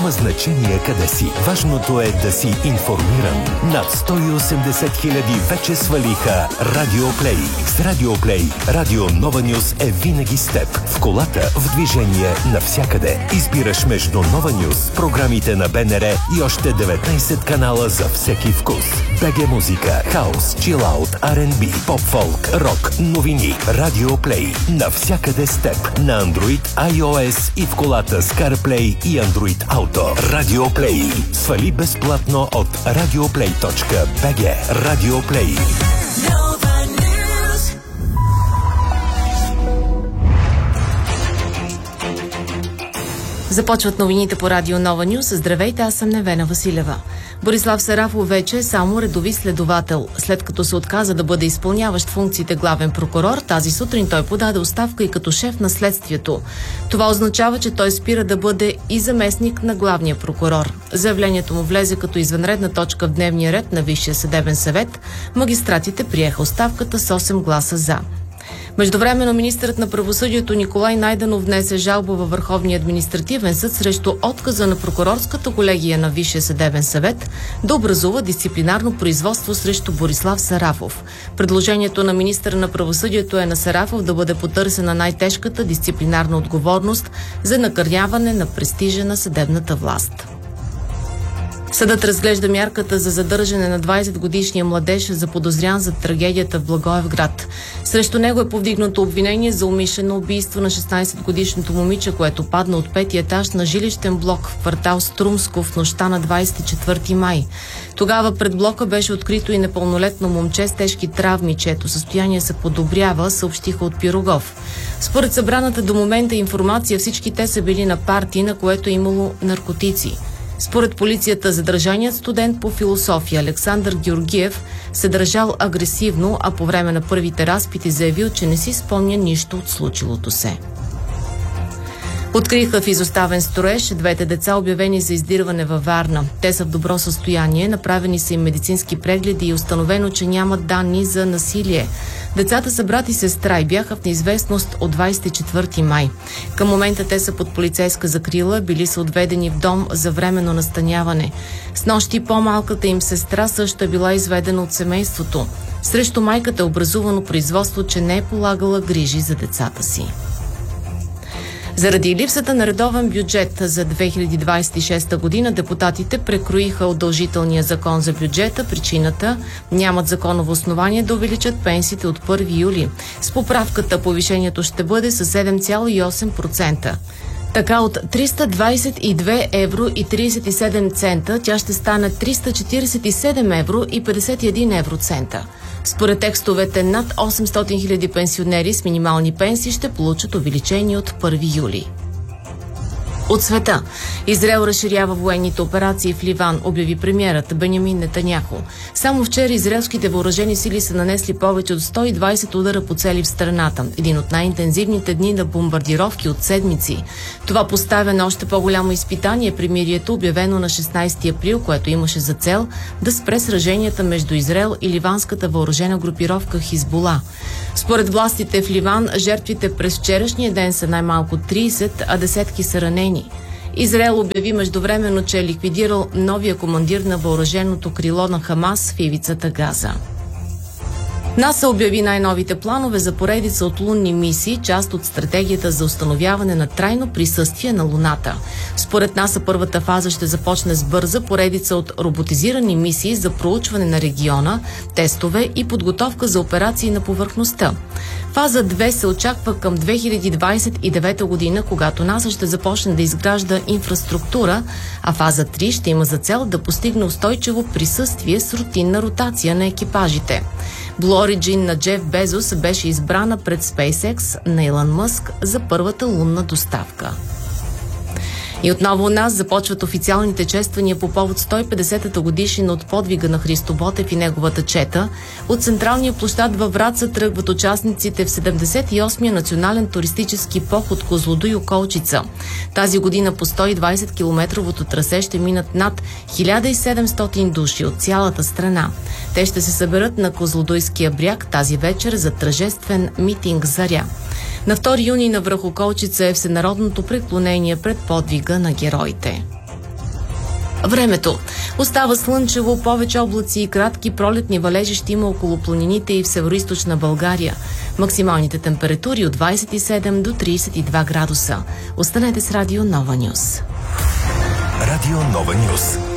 Няма значение къде си. Важното е да си информиран. Над 180 хиляди вече свалиха Радиоплей. С Радиоплей Радио Нова Нюс е винаги с теб. В колата, в движение, навсякъде. Избираш между Нова Нюс, програмите на БНР и още 19 канала за всеки вкус. БГ музика, хаус, чилаут, R&B, поп-фолк, рок, новини. Радиоплей. Навсякъде с теб. На Android, iOS и в колата с CarPlay и Android Auto. Радиоплей. Свали безплатно от radioplay.bg. Радиоплей. Започват новините по Радио Нова Нюс. Здравейте, аз съм Невена Василева. Борислав Сарафов вече е само редови следовател. След като се отказа да бъде изпълняващ функциите главен прокурор, тази сутрин той подаде оставка и като шеф на следствието. Това означава, че той спира да бъде и заместник на главния прокурор. Заявлението му влезе като извънредна точка в дневния ред на Висшия съдебен съвет. Магистратите приеха оставката с 8 гласа за. Междувременно министърът на правосъдието Николай Найденов внесе жалба във Върховния административен съд срещу отказа на прокурорската колегия на Висшия съдебен съвет да образува дисциплинарно производство срещу Борислав Сарафов. Предложението на министъра на правосъдието е на Сарафов да бъде потърсена най-тежката дисциплинарна отговорност за накърняване на престижа на съдебната власт. Съдът разглежда мярката за задържане на 20-годишния младеж, заподозрян за трагедията в Благоевград. Срещу него е повдигнато обвинение за умишлено убийство на 16-годишното момиче, което падна от 5-ти етаж на жилищен блок в квартал Струмско в нощта на 24 май. Тогава пред блока беше открито и непълнолетно момче с тежки травми, чието състояние се подобрява, съобщиха от Пирогов. Според събраната до момента информация, всички те са били на парти, на което е имало наркотици. Според полицията, задържаният студент по философия Александър Георгиев се държал агресивно, а по време на първите разпити заявил, че не си спомня нищо от случилото се. Откриха в изоставен строеж двете деца, обявени за издирване във Варна. Те са в добро състояние, направени са им медицински прегледи и установено, че нямат данни за насилие. Децата са брат и сестра и бяха в неизвестност от 24 май. Към момента те са под полицейска закрила, били са отведени в дом за временно настаняване. Снощи по-малката им сестра също е била изведена от семейството. Срещу майката е образувано производство, че не е полагала грижи за децата си. Заради липсата на редовен бюджет за 2026 година, депутатите прекроиха удължителния закон за бюджета. Причината – нямат законово основание да увеличат пенсиите от 1 юли. С поправката повишението ще бъде с 7,8%. Така от 322 евро и 37 цента тя ще стане 347 евро и 51 евроцента. Според текстовете, над 800 хиляди пенсионери с минимални пенсии ще получат увеличение от 1 юли. От света. Израел разширява военните операции в Ливан, обяви премиерът Бенямин Нетаняху. Само вчера израелските въоръжени сили са нанесли повече от 120 удара по цели в страната. Един от най-интензивните дни на бомбардировки от седмици. Това поставя на още по-голямо изпитание примирието, обявено на 16 април, което имаше за цел да спре сраженията между Израел и ливанската въоръжена групировка Хизбула. Според властите в Ливан, жертвите през вчерашния ден са най-малко 30, а десетки са ранени. Израел обяви междувременно, че е ликвидирал новия командир на въоръженото крило на Хамас в ивицата Газа. НАСА обяви най-новите планове за поредица от лунни мисии, част от стратегията за установяване на трайно присъствие на Луната. Според НАСА първата фаза ще започне с бърза поредица от роботизирани мисии за проучване на региона, тестове и подготовка за операции на повърхността. Фаза 2 се очаква към 2029 година, когато НАСА ще започне да изгражда инфраструктура, а фаза 3 ще има за цел да постигне устойчиво присъствие с рутинна ротация на екипажите. Blue Origin на Джеф Безос беше избрана пред SpaceX на Илон Мъск за първата лунна доставка. И отново у нас започват официалните чествания по повод 150-та годишнина от подвига на Христо Ботев и неговата чета. От централния площад във Враца тръгват участниците в 78-я национален туристически поход Козлодуй Околчица. Тази година по 120-километровото трасе ще минат над 1700 души от цялата страна. Те ще се съберат на Козлодуйския бряг тази вечер за тържествен митинг Заря. На 2 юни на връх Околчица е всенародното преклонение пред подвига на героите. Времето. Остава слънчево, повече облаци и кратки пролетни валежи ще има около планините и в североизточна България. Максималните температури от 27 до 32 градуса. Останете с Радио Нова Нюс. Радио Нова Нюс.